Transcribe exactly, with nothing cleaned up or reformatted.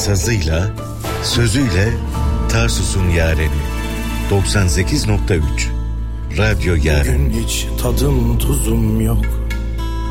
sazıyla, sözüyle Tarsus'un yareni. doksan sekiz nokta üç Radyo Yaren. Bugün hiç tadım tuzum yok.